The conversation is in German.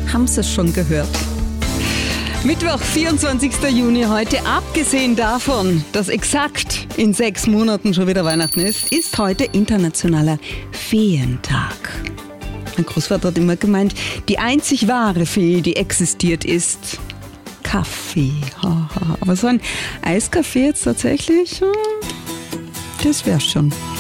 haben Sie es schon gehört. Mittwoch, 24. Juni heute. Abgesehen davon, dass exakt in 6 Monaten schon wieder Weihnachten ist heute internationaler Feentag. Mein Großvater hat immer gemeint, die einzig wahre Fee, die existiert, ist Kaffee. Aber so ein Eiskaffee jetzt tatsächlich, das wär's schon.